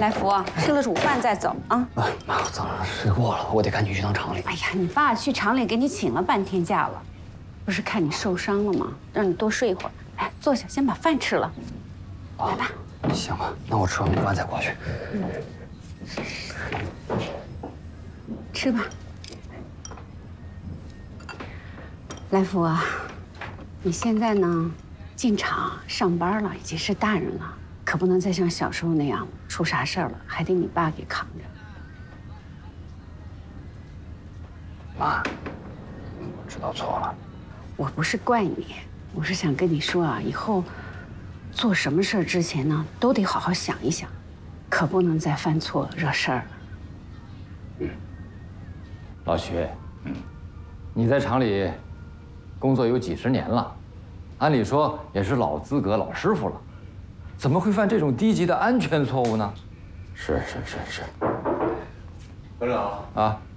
来福，吃了午饭再走啊！ 妈，我早上睡过了，我得赶紧去趟厂里。 哎呀，你爸去厂里给你请了半天假了，不是看你受伤了吗？让你多睡一会儿。来，坐下，先把饭吃了。来吧。 行吧，那我吃完午饭再过去。 吃吧。来福啊，你现在呢，进厂上班了，已经是大人了，可不能再像小时候那样，出啥事儿了还得你爸给扛着。 妈，我知道错了。 我不是怪你，我是想跟你说啊，以后做什么事儿之前呢，都得好好想一想，可不能再犯错惹事儿了。 老徐，你在厂里工作有几十年了，按理说也是老资格、老师傅了，怎么会犯这种低级的安全错误呢？ 是，科长啊。